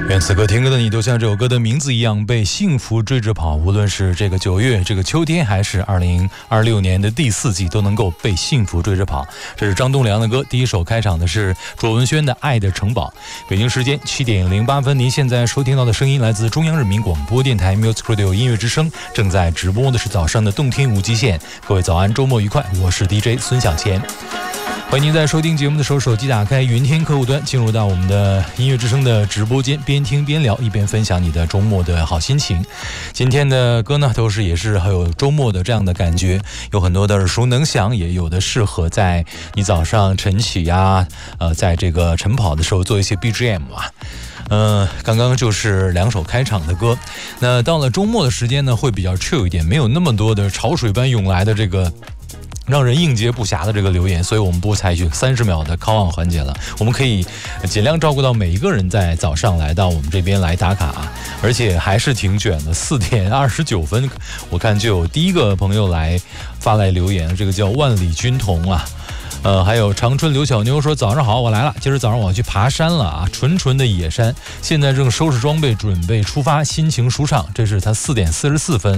愿此刻听歌的你都像这首歌的名字一样被幸福追着跑，无论是这个9月这个秋天，还是2026年的第4季，都能够被幸福追着跑。这是张栋梁的歌，第一首开场的是卓文萱的《爱的城堡》。北京时间7点08分，您现在收听到的声音来自中央人民广播电台 Music Radio 音乐之声，正在直播的是早上的动听无极限。各位早安，周末愉快，我是 DJ 孙小千。欢迎您在收听节目的时候，手机打开云天客户端，进入到我们的音乐之声的直播间，边听边聊，一边分享你的周末的好心情。今天的歌呢，也是很有周末的这样的感觉，有很多的耳熟能详，也有的适合在你早上晨起呀，在这个晨跑的时候做一些 BGM 啊。刚刚就是2首开场的歌。那到了周末的时间呢，会比较 chill 一点，没有那么多的潮水般涌来的这个让人应接不暇的这个留言，所以我们不采取30秒的 call on 环节了，我们可以尽量照顾到每一个人在早上来到我们这边来打卡，而且还是挺卷的。4点29分，我看就有第一个朋友来发来留言，这个叫万里军童啊。还有长春刘小妞说早上好，我来了，今儿早上我要去爬山了啊，纯的野山，现在正收拾装备准备出发，心情舒畅。这是他4点44分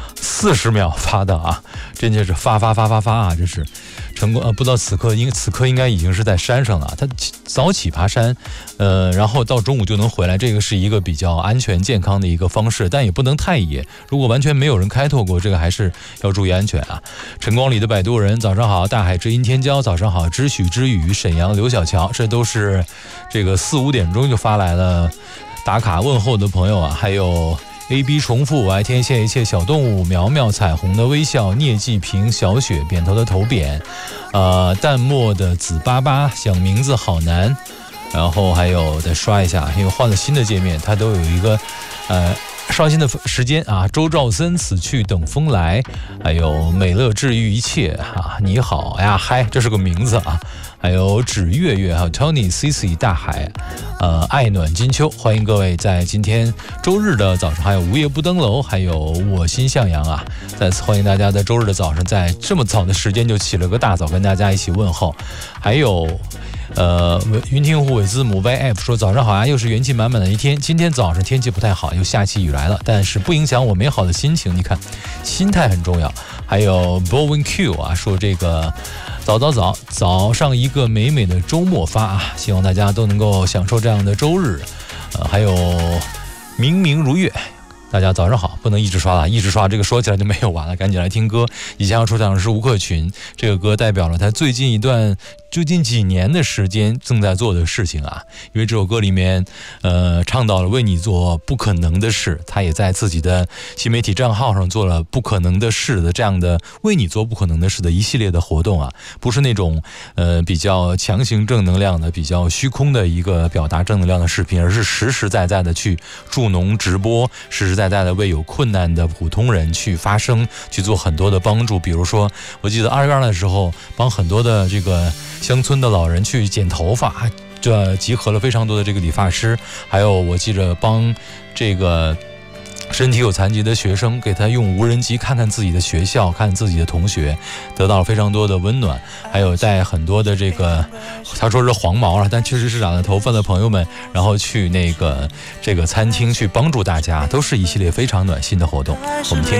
40秒发的啊，真的是发啊，这是成功不知道此刻应该已经是在山上了。他早起爬山，然后到中午就能回来，这个是一个比较安全健康的一个方式，但也不能太野。如果完全没有人开拓过，这个还是要注意安全啊。晨光里的摆渡人早上好，大海之音天骄早上好，知许之语沈阳刘小乔，这都是这个4、5点钟就发来了打卡问候的朋友啊，还有AB 重复，我爱天下一切小动物，苗苗彩虹的微笑，聂继平小雪扁头的头扁，淡漠的紫巴巴想名字好难，然后还有再刷一下，因为换了新的界面，它都有一个刷新的时间啊。周兆森此去等风来，还有美乐治愈一切啊，你好呀嗨，这是个名字啊。还有指月月，还有 Tony CC 大海，爱暖金秋，欢迎各位在今天周日的早上，还有无夜不登楼，还有我心向阳啊，再次欢迎大家在周日的早上，在这么早的时间就起了个大早，跟大家一起问候。还有云听户尾字母 YF 说早上好啊，又是元气满满的一天。今天早上天气不太好，又下起雨来了，但是不影响我美好的心情。你看，心态很重要。还有 Bowen Q 啊，说这个早上一个美美的周末发啊，希望大家都能够享受这样的周日。还有明明如月，大家早上好，不能一直刷了，一直刷这个说起来就没有完了，赶紧来听歌。以前要出场的是吴克群，这个歌代表了他最近几年的时间正在做的事情啊，因为这首歌里面倡导了为你做不可能的事，他也在自己的新媒体账号上做了不可能的事的这样的为你做不可能的事的一系列的活动啊，不是那种比较强行正能量的比较虚空的一个表达正能量的视频，而是实实在在的去助农直播，实实在在的为有困难的普通人去发声，去做很多的帮助。比如说我记得2月2的时候帮很多的这个乡村的老人去剪头发，这集合了非常多的这个理发师，还有我记着帮这个身体有残疾的学生，给他用无人机看看自己的学校，看自己的同学，得到了非常多的温暖。还有带很多的这个他说是黄毛了，但确实是染了头发的朋友们，然后去这个餐厅去帮助大家，都是一系列非常暖心的活动。我们听